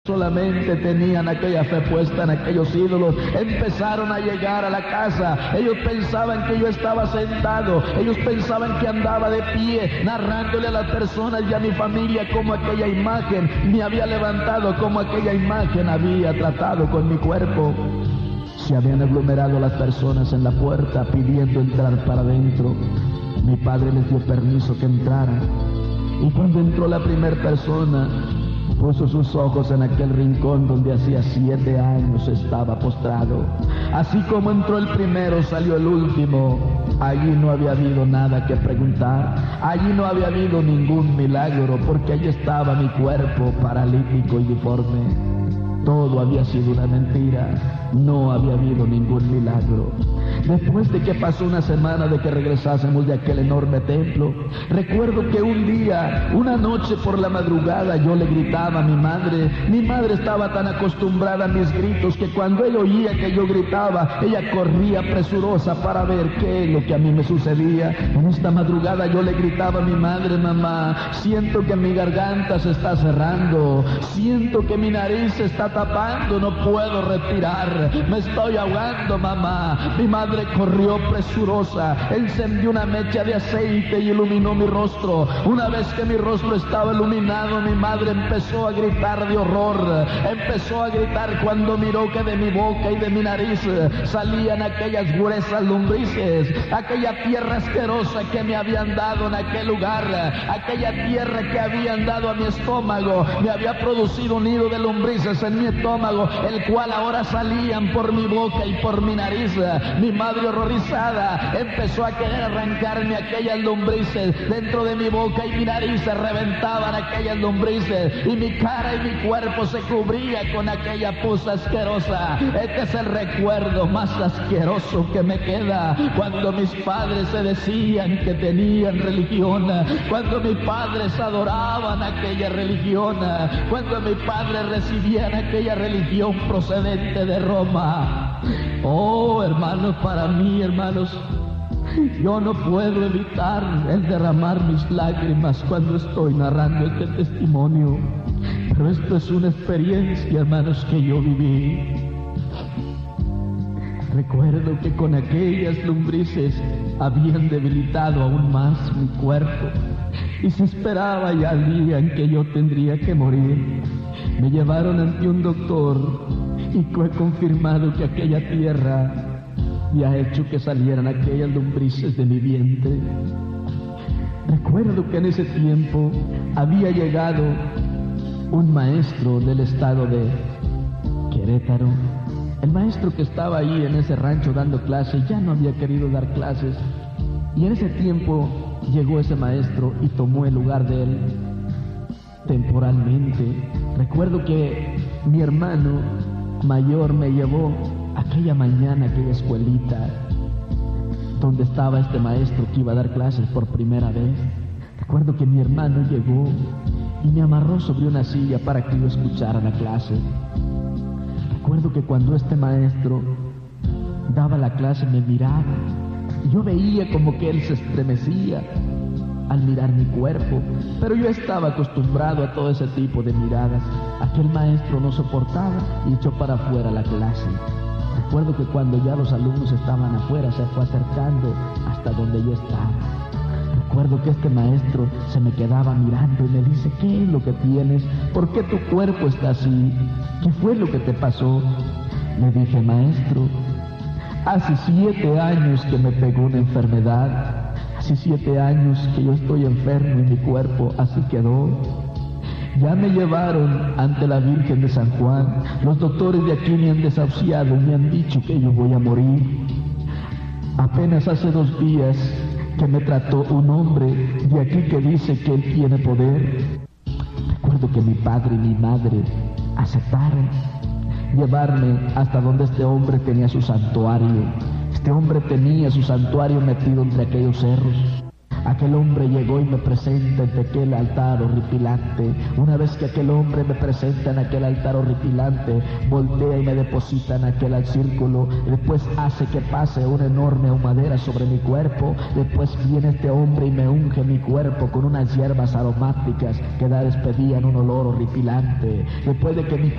solamente tenían aquella fe puesta en aquellos ídolos, empezaron a llegar a la casa. Ellos pensaban que yo estaba sentado, ellos pensaban que andaba de pie, narrándole a las personas y a mi familia cómo aquella imagen me había levantado, cómo aquella imagen había tratado con mi cuerpo. Se habían aglomerado las personas en la puerta pidiendo entrar para adentro. Mi padre les dio permiso que entraran, y cuando entró la primera persona, puso sus ojos en aquel rincón donde hacía 7 años estaba postrado. Así como entró el primero, salió el último. Allí no había habido nada que preguntar, allí no había habido ningún milagro, porque allí estaba mi cuerpo paralítico y deforme. Todo había sido una mentira, no había habido ningún milagro. Después de que pasó una semana de que regresásemos de aquel enorme templo, recuerdo que un día, una noche por la madrugada, yo le gritaba a mi madre. Mi madre estaba tan acostumbrada a mis gritos que cuando ella oía que yo gritaba, ella corría presurosa para ver qué es lo que a mí me sucedía. En esta madrugada yo le gritaba a mi madre: mamá, siento que mi garganta se está cerrando, siento que mi nariz se está tapando, no puedo respirar, me estoy ahogando, mamá. Mi madre corrió presurosa, encendió una mecha de aceite y iluminó mi rostro. Una vez que mi rostro estaba iluminado, mi madre empezó a gritar de horror, empezó a gritar cuando miró que de mi boca y de mi nariz salían aquellas gruesas lombrices, aquella tierra asquerosa que me habían dado en aquel lugar, aquella tierra que habían dado a mi estómago, me había producido un nido de lombrices en mi estómago, el cual ahora salían por mi boca y por mi nariz. Mi madre, horrorizada, empezó a querer arrancarme aquellas lombrices. Dentro de mi boca y mi nariz se reventaban aquellas lombrices y mi cara y mi cuerpo se cubría con aquella pus asquerosa. Este es el recuerdo más asqueroso que me queda, cuando mis padres se decían que tenían religión, cuando mis padres adoraban aquella religión, cuando mis padres recibían aquella religión procedente de Roma. Oh, hermanos, para mí, hermanos, yo no puedo evitar el derramar mis lágrimas cuando estoy narrando este testimonio, pero esto es una experiencia, hermanos, que yo viví. Recuerdo que con aquellas lombrices habían debilitado aún más mi cuerpo y se esperaba ya el día en que yo tendría que morir. Me llevaron ante un doctor y fue confirmado que aquella tierra había hecho que salieran aquellas lombrices de mi vientre. Recuerdo que en ese tiempo había llegado un maestro del estado de Querétaro. El maestro que estaba ahí en ese rancho dando clases ya no había querido dar clases, y en ese tiempo llegó ese maestro y tomó el lugar de él temporalmente. Recuerdo que mi hermano mayor me llevó aquella mañana a aquella escuelita donde estaba este maestro que iba a dar clases por primera vez. Recuerdo que mi hermano llegó y me amarró sobre una silla para que yo escuchara la clase. Recuerdo que cuando este maestro daba la clase me miraba y yo veía como que él se estremecía al mirar mi cuerpo, pero yo estaba acostumbrado a todo ese tipo de miradas. Aquel maestro no soportaba y echó para afuera la clase. Recuerdo que cuando ya los alumnos estaban afuera, se fue acercando hasta donde yo estaba. Recuerdo que este maestro se me quedaba mirando y me dice: ¿qué es lo que tienes? ¿Por qué tu cuerpo está así? ¿Qué fue lo que te pasó? Le dije: maestro, hace 7 años que me pegó una enfermedad. Hace 7 años que yo estoy enfermo y mi cuerpo así quedó. Ya me llevaron ante la Virgen de San Juan. Los doctores de aquí me han desahuciado, me han dicho que yo voy a morir. Apenas hace 2 días que me trató un hombre de aquí que dice que él tiene poder. Recuerdo que mi padre y mi madre aceptaron llevarme hasta donde este hombre tenía su santuario. Este hombre tenía su santuario metido entre aquellos cerros. Aquel hombre llegó y me presenta ante aquel altar horripilante. Una vez que aquel hombre me presenta en aquel altar horripilante, voltea y me deposita en aquel círculo. Después hace que pase una enorme ahumadera sobre mi cuerpo. Después viene este hombre y me unge mi cuerpo con unas hierbas aromáticas que despedían un olor horripilante. Después de que mi